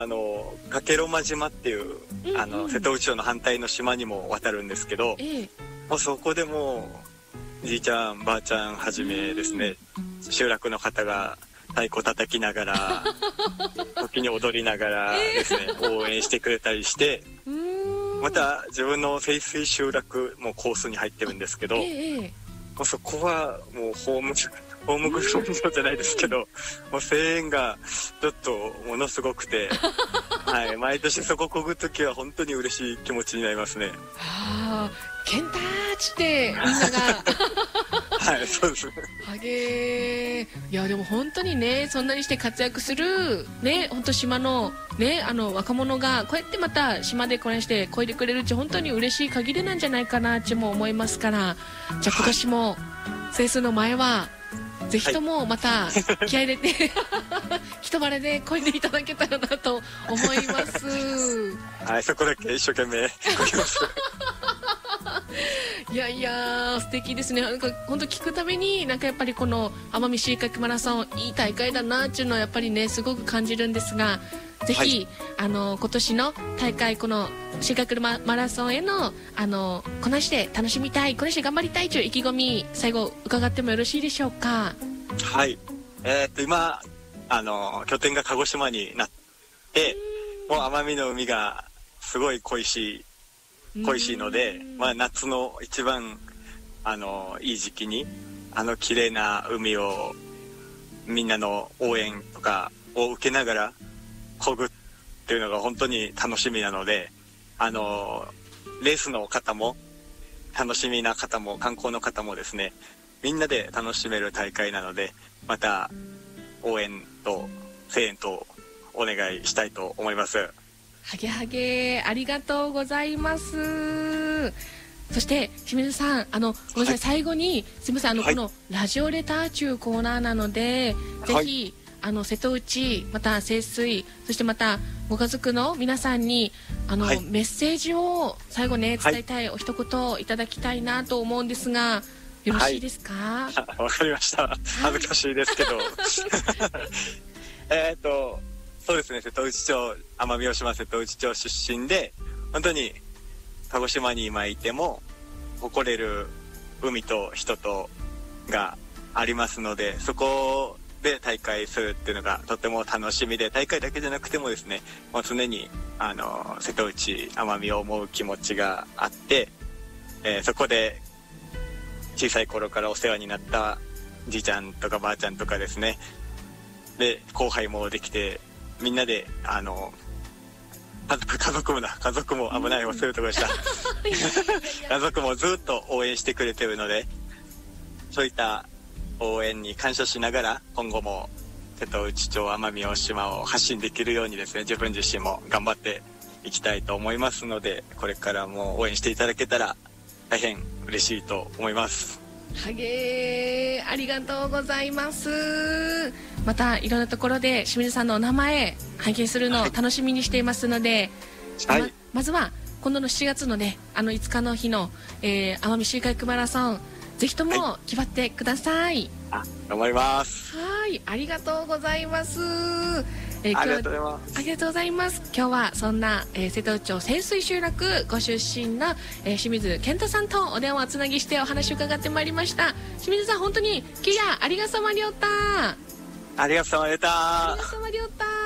加計呂麻島っていう、瀬戸内町の反対の島にも渡るんですけど、もうそこでもじいちゃんばあちゃんはじめですね、集落の方が太鼓叩きながら時に踊りながらですね、応援してくれたりして、また自分の清水集落もコースに入ってるんですけど、もうそこはもうホームグラウンドじゃないですけど、もう声援がちょっとものすごくてはい、毎年そここぐときは本当に嬉しい気持ちになりますね。 はあ、ケンターチってみんながはい、そうです。 はげー。いやでも本当にね、そんなにして活躍するね、本当島のね、若者がこうやってまた島でこれしてこいでくれるって本当に嬉しい限りなんじゃないかなっても思いますから、じゃあ今年も整数の前はぜひともまた気合い入れて人晴れでこいでいただけたらなと思いますはい、そこだけ一生懸命こぎますいやいや素敵ですね。なんか本当聞くたびになんかやっぱりこの奄美シーカクマラソンいい大会だなっていうのはやっぱりねすごく感じるんですが、ぜひ、今年の大会このシーカクマラソンへのこなして楽しみたい、こなして頑張りたいという意気込み最後伺ってもよろしいでしょうか。 はい、今拠点が鹿児島になって、もう奄美の海がすごい恋しいので、夏の一番いい時期に綺麗な海をみんなの応援とかを受けながら漕ぐっていうのが本当に楽しみなので、レースの方も楽しみな方も観光の方もですね、みんなで楽しめる大会なので、また応援と声援とお願いしたいと思います。 はげはげ、ありがとうございます。そして清水さん、ごめんなさい、最後にすみません、このラジオレター中コーナーなので、ぜひ瀬戸内また清水、そしてまたご家族の皆さんにメッセージを最後ね伝えたい、お一言いただきたいなと思うんですが、よろしいですか。 わかりました。恥ずかしいですけどそうですね、瀬戸内町、奄美大島瀬戸内町出身で、本当に鹿児島に今いても誇れる海と人とがありますので、そこで大会するっていうのがとても楽しみで、大会だけじゃなくてもですね、もう常に瀬戸内奄美を思う気持ちがあって、そこで小さい頃からお世話になったじいちゃんとかばあちゃんとかですね、で後輩もできて、みんなで家族も危ない、忘れるところでした家族もずっと応援してくれてるので、そういった応援に感謝しながら今後も瀬戸内町奄美大島を発信できるようにですね、自分自身も頑張っていきたいと思いますので、これからも応援していただけたら大変嬉しいと思います。 はげー、ありがとうございます。またいろんなところで清水さんのお名前拝見するのを楽しみにしていますので、まずは今度の7月のね5日の日の、奄美シーカヤックマラソン、ぜひとも決まってください。 頑張ります。 はい、ありがとうございます。 ありがとうございます。 ありがとうございます。今日はそんな、瀬戸内町清水集落ご出身の、清水健太さんとお電話をつなぎしてお話を伺ってまいりました。清水さん、本当にキラありがさまりょうた。 ありがとうさまりょうた。 ありがとうさまりょうた。